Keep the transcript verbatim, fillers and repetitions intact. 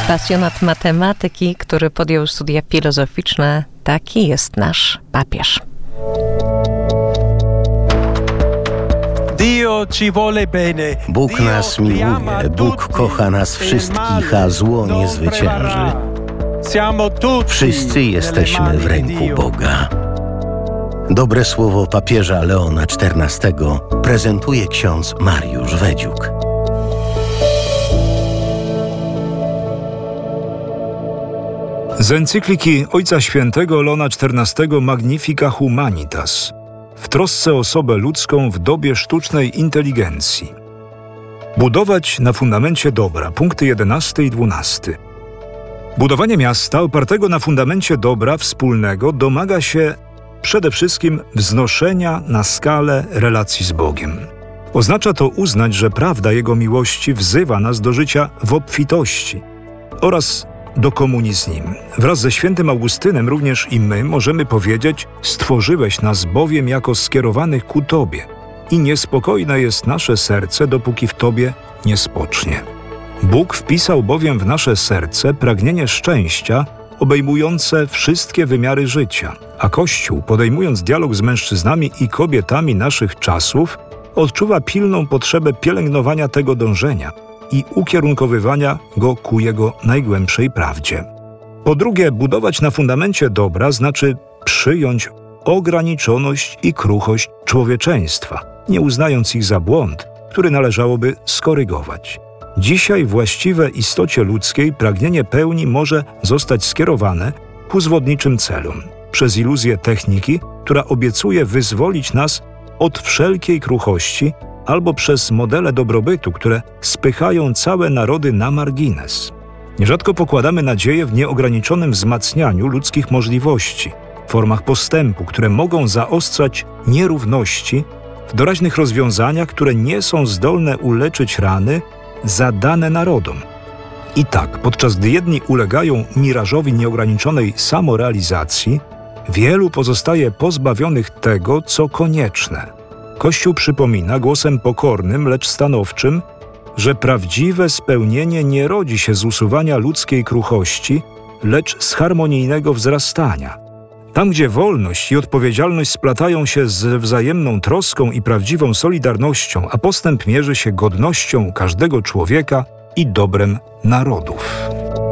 Pasjonat matematyki, który podjął studia filozoficzne, taki jest nasz papież. Bóg nas miłuje, Bóg kocha nas wszystkich, a zło nie zwycięży. Wszyscy jesteśmy w ręku Boga. Dobre słowo papieża Leona czternastego prezentuje ksiądz Mariusz Wedziuk. Z encykliki Ojca Świętego Leona czternastego Magnifica Humanitas w trosce o osobę ludzką w dobie sztucznej inteligencji. Budować na fundamencie dobra. Punkty jedenasty i dwunasty. Budowanie miasta opartego na fundamencie dobra wspólnego domaga się przede wszystkim wznoszenia na skalę relacji z Bogiem. Oznacza to uznać, że prawda Jego miłości wzywa nas do życia w obfitości oraz do komunii z Nim. Wraz ze świętym Augustynem również i my możemy powiedzieć: stworzyłeś nas bowiem jako skierowanych ku Tobie i niespokojne jest nasze serce, dopóki w Tobie nie spocznie. Bóg wpisał bowiem w nasze serce pragnienie szczęścia obejmujące wszystkie wymiary życia, a Kościół, podejmując dialog z mężczyznami i kobietami naszych czasów, odczuwa pilną potrzebę pielęgnowania tego dążenia i ukierunkowywania go ku jego najgłębszej prawdzie. Po drugie, budować na fundamencie dobra znaczy przyjąć ograniczoność i kruchość człowieczeństwa, nie uznając ich za błąd, który należałoby skorygować. Dzisiaj właściwe istocie ludzkiej pragnienie pełni może zostać skierowane ku zwodniczym celom, przez iluzję techniki, która obiecuje wyzwolić nas od wszelkiej kruchości, albo przez modele dobrobytu, które spychają całe narody na margines. Nierzadko pokładamy nadzieję w nieograniczonym wzmacnianiu ludzkich możliwości, formach postępu, które mogą zaostrzać nierówności, w doraźnych rozwiązaniach, które nie są zdolne uleczyć rany zadane narodom. I tak, podczas gdy jedni ulegają mirażowi nieograniczonej samorealizacji, wielu pozostaje pozbawionych tego, co konieczne. Kościół przypomina głosem pokornym, lecz stanowczym, że prawdziwe spełnienie nie rodzi się z usuwania ludzkiej kruchości, lecz z harmonijnego wzrastania. Tam, gdzie wolność i odpowiedzialność splatają się z wzajemną troską i prawdziwą solidarnością, a postęp mierzy się godnością każdego człowieka i dobrem narodów.